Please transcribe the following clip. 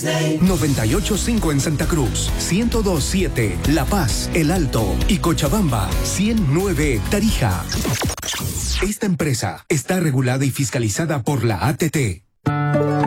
98.5 en Santa Cruz, 102.7 La Paz, El Alto y Cochabamba, 100.9 Tarija. Esta empresa está regulada y fiscalizada por la ATT.